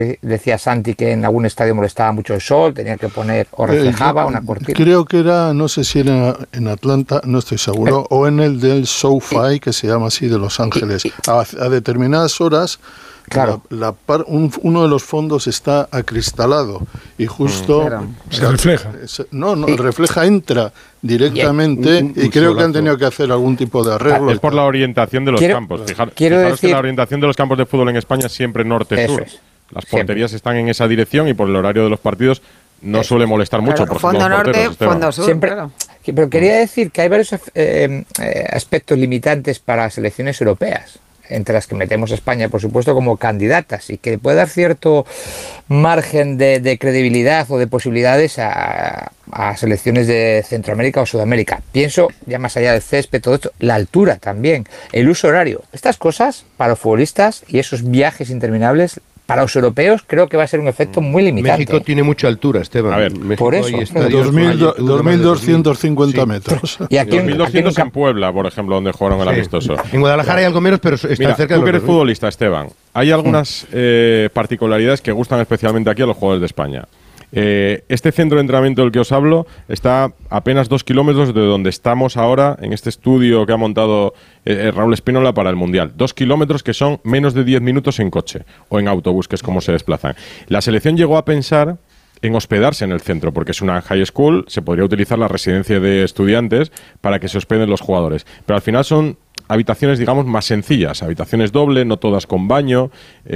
decía Santi que en algún estadio molestaba mucho el sol, tenía que poner o reflejaba una cortina. Creo que era, no sé si era en Atlanta, no estoy seguro, o en el del SoFi, que se llama así, de Los Ángeles. A determinadas horas, claro, uno de los fondos está acristalado y justo se refleja. Entra directamente y creo que han tenido que hacer algún tipo de arreglo. Es por la orientación de los campos. Fijaros que la orientación de los campos de fútbol en España es siempre norte-sur. Las porterías están en esa dirección y por el horario de los partidos no suele molestar mucho. Claro, fondo norte, fondo sur. Siempre, claro. Pero quería decir que hay varios aspectos limitantes para selecciones europeas, entre las que metemos a España, por supuesto, como candidatas, y que puede dar cierto margen de credibilidad o de posibilidades a selecciones de Centroamérica o Sudamérica. Pienso, ya más allá del césped, todo esto, la altura también, el uso horario. Estas cosas, para los futbolistas y esos viajes interminables, para los europeos creo que va a ser un efecto muy limitante. México tiene mucha altura, Esteban. A ver, por eso. 2.250 metros. Y aquí 2.200 en Puebla, por ejemplo, donde jugaron el amistoso. En Guadalajara hay algo menos, pero está cerca de tú que eres futbolista, Esteban. Hay algunas particularidades que gustan especialmente aquí a los jugadores de España. Este centro de entrenamiento del que os hablo está a apenas 2 kilómetros de donde estamos ahora, en este estudio que ha montado Raúl Espínola para el Mundial. 2 kilómetros que son menos de 10 minutos en coche o en autobús, que es como se desplazan. La selección llegó a pensar en hospedarse en el centro, porque es una high school, se podría utilizar la residencia de estudiantes para que se hospeden los jugadores. Pero al final son habitaciones, digamos, más sencillas, habitaciones doble, no todas con baño,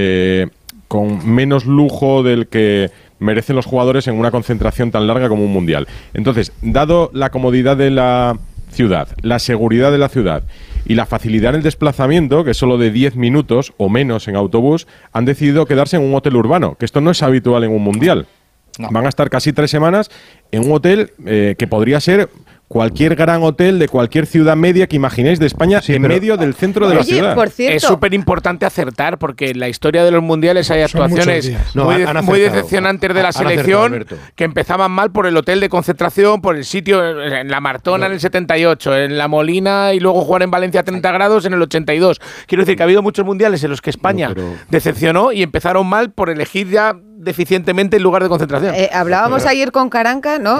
con menos lujo del que merecen los jugadores en una concentración tan larga como un mundial. Entonces, dado la comodidad de la ciudad, la seguridad de la ciudad y la facilidad en el desplazamiento, que es solo de 10 minutos o menos en autobús, han decidido quedarse en un hotel urbano, que esto no es habitual en un mundial. No. Van a estar casi 3 semanas en un hotel que podría ser cualquier gran hotel de cualquier ciudad media que imaginéis de España, en medio del centro de la ciudad. Por cierto, es súper importante acertar, porque en la historia de los mundiales hay actuaciones muy decepcionantes de la selección que empezaban mal por el hotel de concentración, por el sitio, en la Martona en el 78, en la Molina, y luego jugar en Valencia a 30 grados en el 82. Quiero decir que ha habido muchos mundiales en los que España decepcionó y empezaron mal por elegir ya deficientemente el lugar de concentración. Hablábamos ayer con Caranca, ¿no?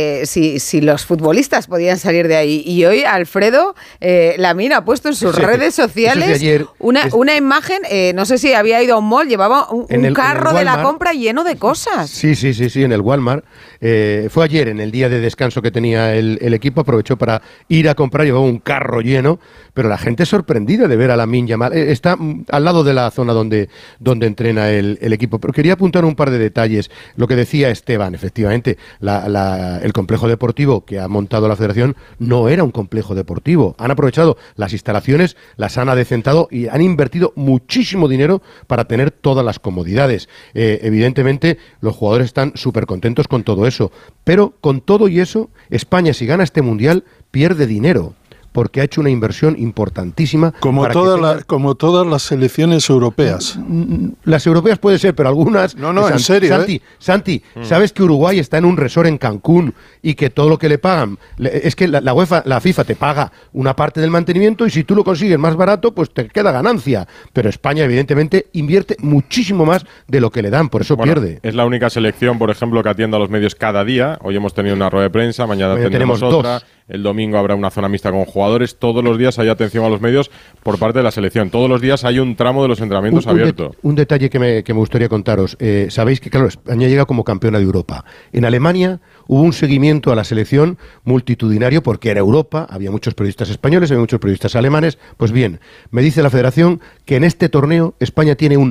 Si los futbolistas podían salir de ahí. Y hoy Alfredo Lamín ha puesto en sus redes sociales una imagen, no sé si había ido a un mall, llevaba un carro de la compra lleno de cosas. Sí, en el Walmart. Fue ayer, en el día de descanso que tenía el equipo, aprovechó para ir a comprar, llevaba un carro lleno, pero la gente es sorprendida de ver a Lamín Yamal. Está al lado de la zona donde entrena el equipo. Pero quería apuntar un par de detalles. Lo que decía Esteban, efectivamente, el complejo deportivo que ha montado la Federación no era un complejo deportivo. Han aprovechado las instalaciones, las han adecentado y han invertido muchísimo dinero para tener todas las comodidades. Evidentemente, los jugadores están súper contentos con todo eso. Pero con todo y eso, España, si gana este Mundial, pierde dinero, porque ha hecho una inversión importantísima. Como todas las selecciones europeas. Las europeas puede ser, pero algunas... No, en serio. Santi, ¿sabes que Uruguay está en un resort en Cancún y que todo lo que le pagan... Es que la UEFA, la FIFA te paga una parte del mantenimiento y si tú lo consigues más barato, pues te queda ganancia. Pero España, evidentemente, invierte muchísimo más de lo que le dan, por eso pierde. Es la única selección, por ejemplo, que atiende a los medios cada día. Hoy hemos tenido una rueda de prensa, mañana tendremos otra. 2. El domingo habrá una zona mixta con jugadores. Todos los días hay atención a los medios por parte de la selección. Todos los días hay un tramo de los entrenamientos abierto. Un detalle que me gustaría contaros. Sabéis que, claro, España llega como campeona de Europa. En Alemania hubo un seguimiento a la selección multitudinario porque era Europa, había muchos periodistas españoles, había muchos periodistas alemanes. Pues bien, me dice la Federación que en este torneo España tiene un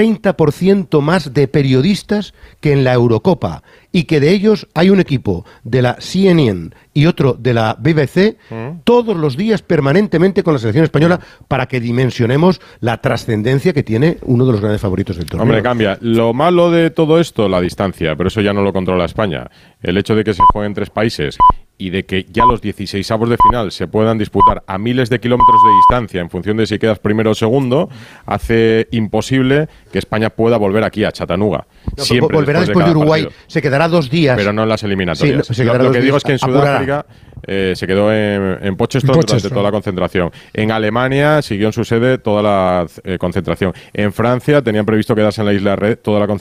30% más de periodistas que en la Eurocopa y que de ellos hay un equipo de la CNN y otro de la BBC todos los días permanentemente con la selección española para que dimensionemos la trascendencia que tiene uno de los grandes favoritos del torneo. Hombre, cambia. Lo malo de todo esto, la distancia, pero eso ya no lo controla España. El hecho de que se jueguen 3 países y de que ya los 16avos de final se puedan disputar a miles de kilómetros de distancia en función de si quedas primero o segundo, hace imposible que España pueda volver aquí a Chattanooga. No, volverá después de Uruguay, partido. Se quedará 2 días. Pero no en las eliminatorias. Sí, lo que digo es que en Sudáfrica se quedó en Pocheston durante toda la concentración. En Alemania siguió en su sede toda la concentración. En Francia tenían previsto quedarse en la isla Red toda la concentración.